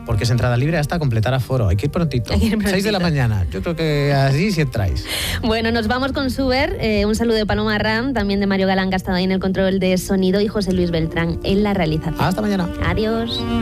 porque es entrada libre hasta completar aforo. Hay que ir prontito. 6 de la mañana. Yo creo que así sí entráis. Bueno, nos vamos con Suber. Un saludo de Paloma Ram, también de Mario Galán, que ha estado ahí en el control de sonido, y José Luis Beltrán en la realización. Hasta mañana. Adiós.